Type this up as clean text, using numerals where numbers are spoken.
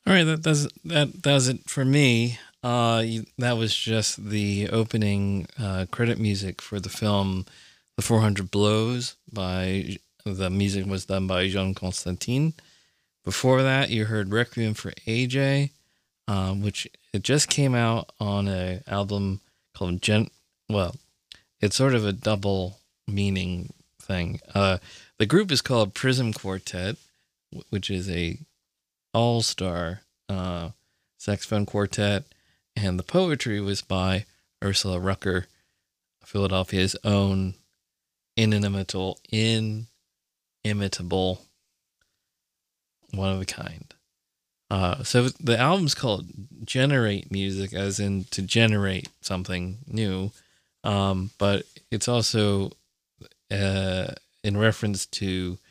All right, that does it for me. That was just the opening credit music for the film "The 400 Blows." By the music was done by Jean Constantine. Before that, you heard "Requiem for AJ," which it just came out on a album called Gen. Well, it's sort of a double meaning thing. The group is called Prism Quartet, which is a all star uh, saxophone quartet, and the poetry was by Ursula Rucker, Philadelphia's own inimitable, inimitable, one of a kind. So the album's called Generate Music, as in to generate something new, but it's also in reference to